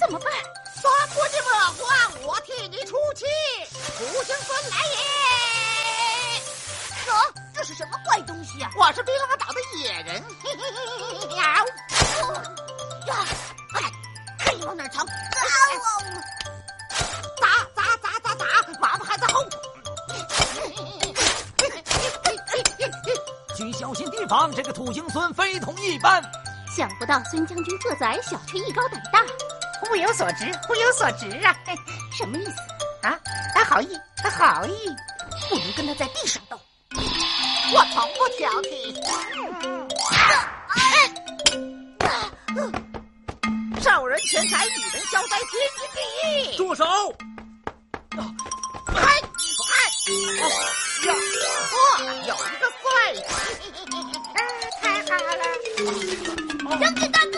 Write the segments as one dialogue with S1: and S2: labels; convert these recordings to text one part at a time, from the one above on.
S1: 怎么办？
S2: 算我的魔王，我替你出气，土行孙来也！
S1: 这是什么怪东西啊？
S2: 我是比拉岛的野人，呀！看你往哪藏！打！妈妈还在后。
S3: 请小心提防，这个土行孙非同一般。
S1: 想不到孙将军个子矮小，却艺高胆大。
S2: 物有所值啊！
S1: 什么意思
S2: 啊？好意，
S1: 不如跟他在地上斗。
S2: 我从不挑剔。受人钱财，与人消灾，天经地义。
S3: 住手！
S2: 有一个帅气，太好了！
S1: 将军大哥，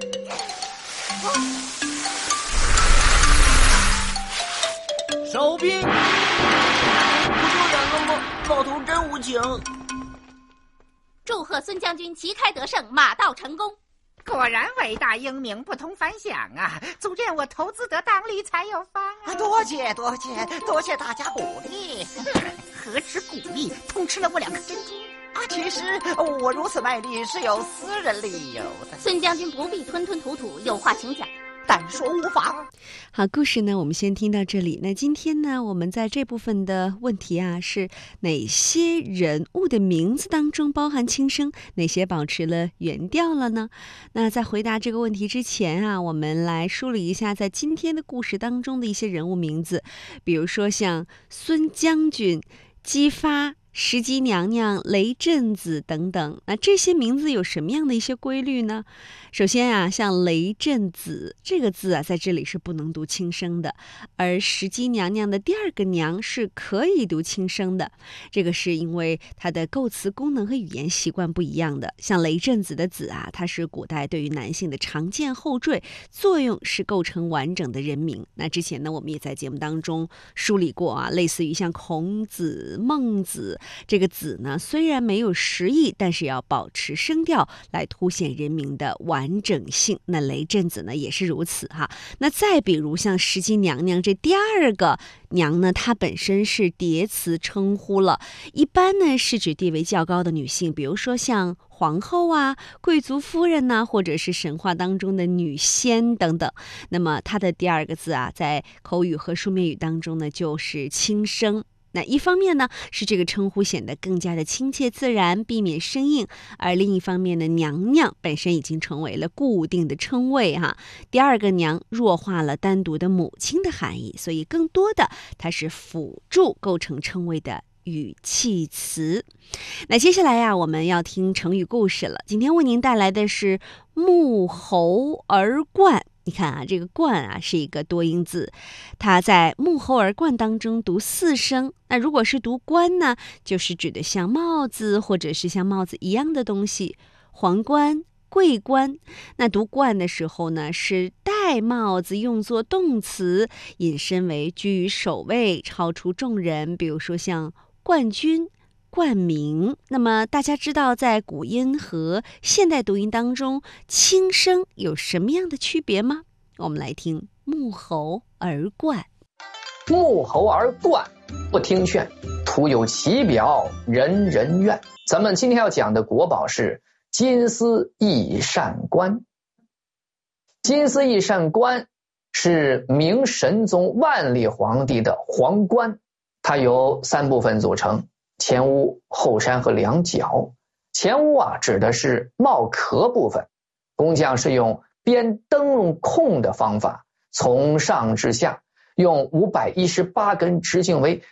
S3: 守兵！不就两个冒头，真无情。
S1: 祝贺孙将军旗开得胜，马到成功。
S2: 果然伟大英明，不同凡响啊！足见我投资得当，理财有方啊！多谢大家鼓励。何止鼓励，痛吃了我2颗珍珠啊！其实我如此卖力是有私人理由的。
S1: 孙将军不必吞吞吐吐，有话请讲。
S2: 但说无妨。
S4: 好，故事呢我们先听到这里。那今天呢我们在这部分的问题啊是哪些人物的名字当中包含轻声，哪些保持了原调了呢？那在回答这个问题之前啊，我们来梳理一下在今天的故事当中的一些人物名字，比如说像孙将军、姬发、石矶娘娘、雷震子等等。那这些名字有什么样的一些规律呢？首先啊，像雷震子这个字啊，在这里是不能读轻声的，而石矶娘娘的第2个娘是可以读轻声的。这个是因为它的构词功能和语言习惯不一样的。像雷震子的子啊，它是古代对于男性的常见后缀，作用是构成完整的人名。那之前呢，我们也在节目当中梳理过啊，类似于像孔子、孟子，这个子呢虽然没有实义，但是要保持声调来凸显人名的完整性。那雷震子呢也是如此哈。那再比如像石矶娘娘这第2个娘呢，她本身是叠词称呼了，一般呢是指地位较高的女性，比如说像皇后啊、贵族夫人呐、或者是神话当中的女仙等等。那么她的第2个字啊，在口语和书面语当中呢就是轻声。那一方面呢，是这个称呼显得更加的亲切自然，避免生硬；而另一方面呢，娘娘本身已经成为了固定的称谓哈。第2个娘弱化了单独的母亲的含义，所以更多的它是辅助构成称谓的语气词。那接下来呀，我们要听成语故事了。今天为您带来的是沐猴而冠。你看啊，这个冠啊是一个多音字，它在沐猴而冠当中读4声。那如果是读冠呢，就是指的像帽子或者是像帽子一样的东西，皇冠、桂冠。那读冠的时候呢，是戴帽子用作动词，引申为居于首位，超出众人，比如说像冠军、冠名。那么大家知道在古音和现代读音当中轻声有什么样的区别吗？我们来听沐猴而冠。
S5: 沐猴而冠，不听劝，徒有其表，人人怨。咱们今天要讲的国宝是金丝翼扇冠。金丝翼扇冠是明神宗万历皇帝的皇冠，它由3部分组成，前屋、后山和两角。前屋啊指的是帽壳部分，工匠是用编灯笼控的方法，从上至下用518根直径为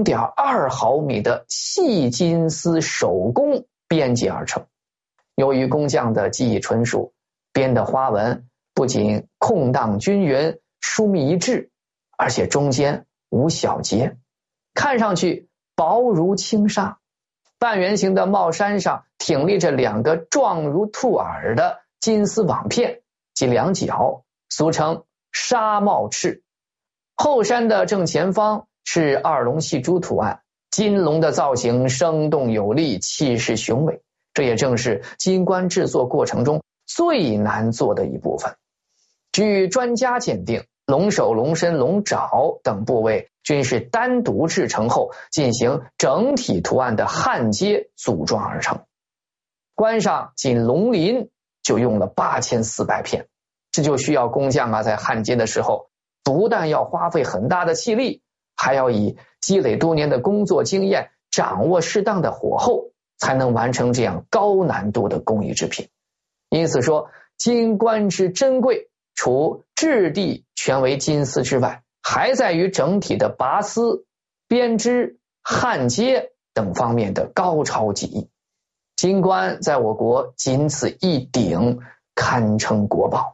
S5: 0.2 毫米的细金丝手工编辑而成。由于工匠的技艺纯熟，编的花纹不仅空荡均匀、疏密一致，而且中间无小节，看上去薄如轻纱。半圆形的帽衫上挺立着2个状如兔耳的金丝网片及两角，俗称纱帽翅。后衫的正前方是2龙戏珠图案，金龙的造型生动有力，气势雄伟，这也正是金冠制作过程中最难做的一部分。 据专家鉴定，龙首、龙身、龙爪等部位均是单独制成后进行整体图案的焊接组装而成。关上仅龙鳞就用了8400片，这就需要工匠在焊接的时候，不但要花费很大的气力，还要以积累多年的工作经验，掌握适当的火候，才能完成这样高难度的工艺制品。因此说，金冠之珍贵，除质地全为金丝之外，还在于整体的拔丝、编织、焊接等方面的高超技艺。金冠在我国仅此一顶，堪称国宝。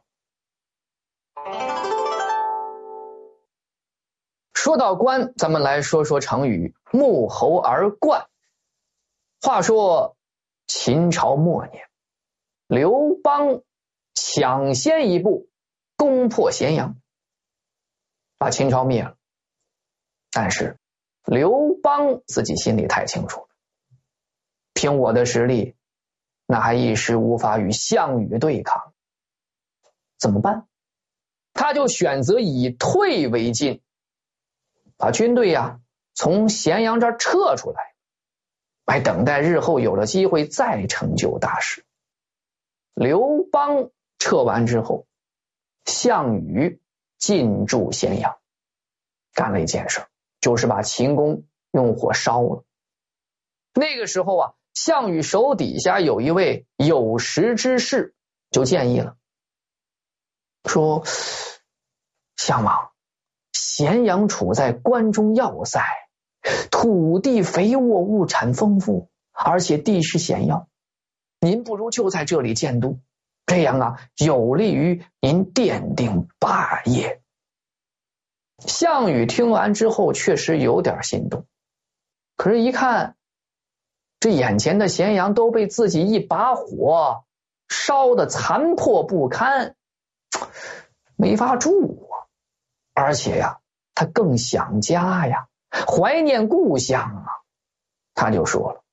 S5: 说到冠，咱们来说说成语沐猴而冠。话说秦朝末年，刘邦抢先一步攻破咸阳，把秦朝灭了。但是刘邦自己心里太清楚了，凭我的实力，那还一时无法与项羽对抗。怎么办？他就选择以退为进，把军队从咸阳这儿撤出来，来等待日后有了机会再成就大事。刘邦撤完之后，项羽进驻咸阳，干了一件事，就是把秦宫用火烧了。那个时候项羽手底下有一位有识之士，就建议了，说项王，咸阳处在关中要塞，土地肥沃，物产丰富，而且地势险要，您不如就在这里建都，这样有利于您奠定霸业。项羽听完之后确实有点心动，可是一看这眼前的咸阳都被自己一把火烧得残破不堪，没法住而且他更想家怀念故乡他就说了，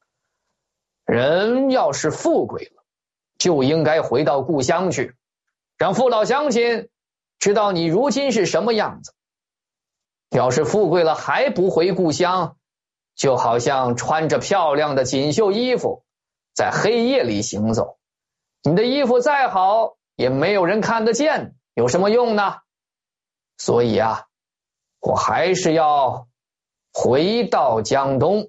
S5: 人要是富贵了，就应该回到故乡去，让父老乡亲知道你如今是什么样子。要是富贵了还不回故乡，就好像穿着漂亮的锦绣衣服在黑夜里行走，你的衣服再好也没有人看得见，有什么用呢？所以我还是要回到江东。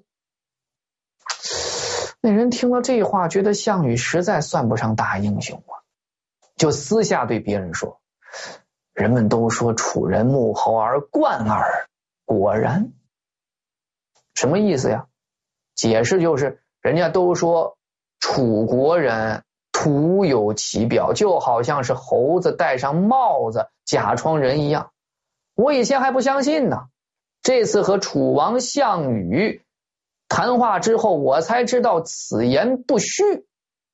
S5: 那人听了这话，觉得项羽实在算不上大英雄就私下对别人说，人们都说楚人沐猴而冠耳，果然。什么意思呀？解释就是人家都说楚国人徒有其表，就好像是猴子戴上帽子假装人一样。我以前还不相信呢，这次和楚王项羽谈话之后，我才知道此言不虚。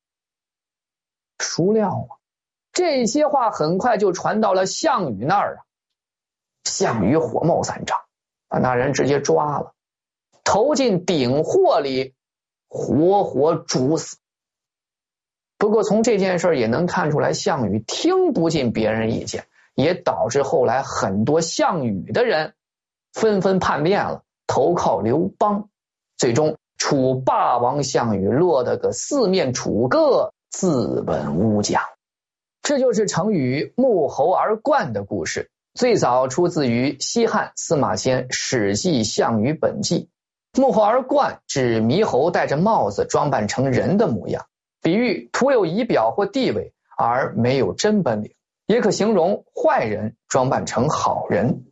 S5: 孰料这些话很快就传到了项羽那儿项羽火冒三丈，把那人直接抓了，投进鼎货里，活活煮死。不过从这件事也能看出来，项羽听不进别人意见，也导致后来很多项羽的人纷纷叛变了，投靠刘邦。最终楚霸王项羽落得个四面楚歌，自刎乌江。这就是成语沐猴而冠的故事，最早出自于西汉司马迁《史记项羽本纪》。沐猴而冠指猕猴戴着帽子装扮成人的模样，比喻徒有仪表或地位而没有真本领，也可形容坏人装扮成好人。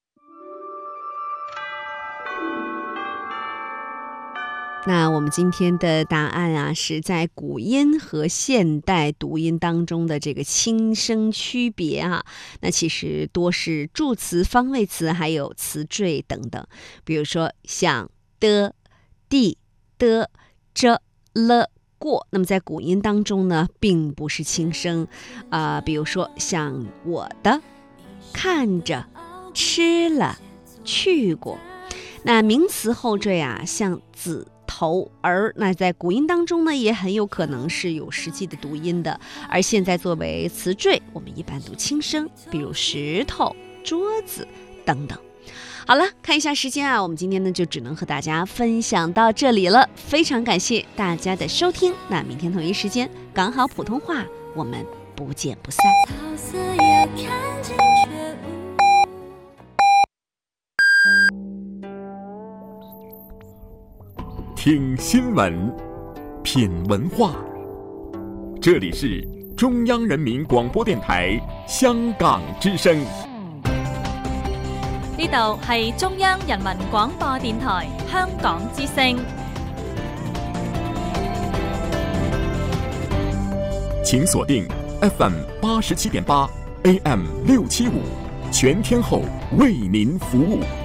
S4: 那我们今天的答案是在古音和现代读音当中的这个轻声区别那其实多是助词、方位词还有词缀等等。比如说像的、地、的、这、了、过，那么在古音当中呢，并不是轻声比如说像我的、看着、吃了、去过。那名词后缀像子、 头儿，那在古音当中呢，也很有可能是有实际的读音的。而现在作为词缀，我们一般读轻声，比如石头、桌子等等。好了，看一下时间啊，我们今天呢就只能和大家分享到这里了。非常感谢大家的收听，那明天同一时间刚好普通话，我们不见不散。
S6: 草色也看见却
S7: 听新闻，品文化，这里是中央人民廣播電台香港之聲。
S6: 呢度係中央人民廣播電台香港之聲。
S7: 請鎖定 FM 87.8 AM 675，全天候為您服務。